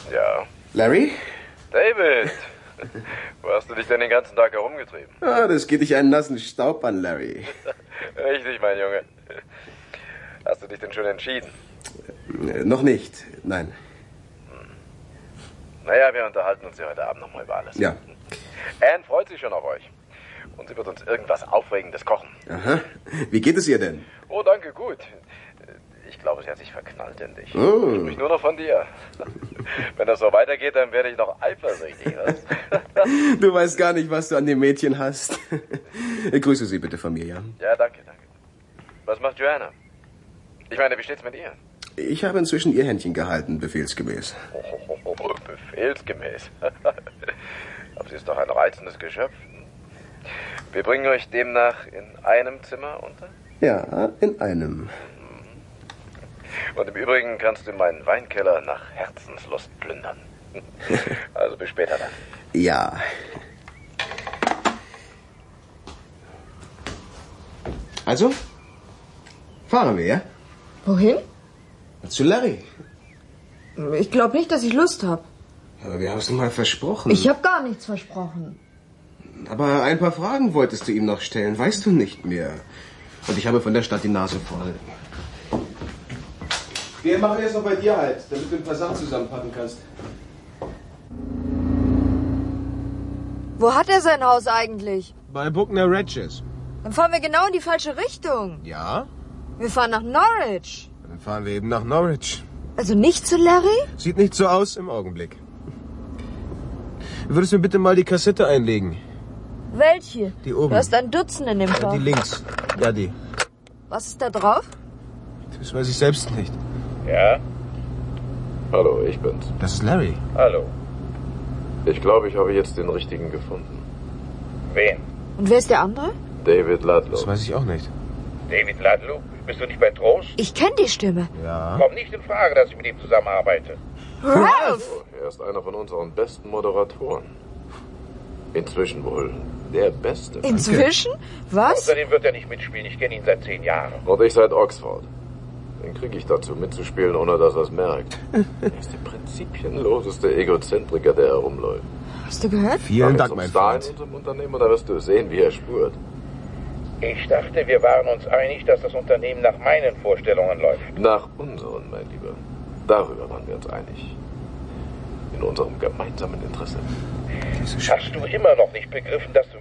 Ja. Larry? David! Wo hast du dich denn den ganzen Tag herumgetrieben? Ah, das geht dich einen nassen Staub an, Larry. Richtig, mein Junge. Hast du dich denn schon entschieden? Noch nicht, nein. Naja, wir unterhalten uns ja heute Abend nochmal über alles. Ja. Anne freut sich schon auf euch. Und sie wird uns irgendwas Aufregendes kochen. Aha. Wie geht es ihr denn? Oh, danke, gut. Ich glaube, sie hat sich verknallt in dich. Oh. Sprich nur noch von dir. Wenn das so weitergeht, dann werde ich noch eifersüchtig. Du weißt gar nicht, was du an dem Mädchen hast. Grüße sie bitte von mir, ja? Ja, danke. Was macht Joanna? Ich meine, wie steht's mit ihr? Ich habe inzwischen ihr Händchen gehalten, befehlsgemäß. Befehlsgemäß. Aber sie ist doch ein reizendes Geschöpf. Wir bringen euch demnach in einem Zimmer unter? Ja, in einem. Und im Übrigen kannst du meinen Weinkeller nach Herzenslust plündern. Also bis später dann. Ja. Also, fahren wir, ja? Wohin? Zu Larry. Ich glaube nicht, dass ich Lust habe. Aber wir haben es mal versprochen. Ich habe gar nichts versprochen. Aber ein paar Fragen wolltest du ihm noch stellen, weißt du nicht mehr. Und ich habe von der Stadt die Nase voll. Wir machen jetzt noch bei dir halt, damit du ein paar Sachen zusammenpacken kannst. Wo hat er sein Haus eigentlich? Bei Buckner Regis. Dann fahren wir genau in die falsche Richtung. Ja? Wir fahren nach Norwich. Dann fahren wir eben nach Norwich. Also nicht zu Larry? Sieht nicht so aus im Augenblick. Würdest du mir bitte mal die Kassette einlegen? Welche? Die oben. Du hast ein Dutzend in dem Ja, Fall. die links. Ja, die. Was ist da drauf? Das weiß ich selbst nicht. Ja? Hallo, ich bin's. Das ist Larry. Hallo. Ich glaube, ich habe jetzt den richtigen gefunden. Wen? Und wer ist der andere? David Ludlow. Das weiß ich auch nicht. David Ludlow? Bist du nicht bei Trost? Ich kenne die Stimme. Ja. Kommt nicht in Frage, dass ich mit ihm zusammenarbeite. Ralph! Er ist einer von unseren besten Moderatoren. Inzwischen wohl der Beste. Inzwischen? Was? Außerdem wird er nicht mitspielen. Ich kenne ihn seit 10 Jahren. Und ich seit Oxford. Den kriege ich dazu mitzuspielen, ohne dass er es merkt. Er ist der prinzipienloseste Egozentriker, der herumläuft. Hast du gehört? Vielen Dank, mein Star in Freund. unserem Unternehmen, da wirst du sehen, wie er spurt. Ich dachte, wir waren uns einig, dass das Unternehmen nach meinen Vorstellungen läuft. Nach unseren, mein Lieber. Darüber waren wir uns einig. In unserem gemeinsamen Interesse. Hast du immer noch nicht begriffen, dass du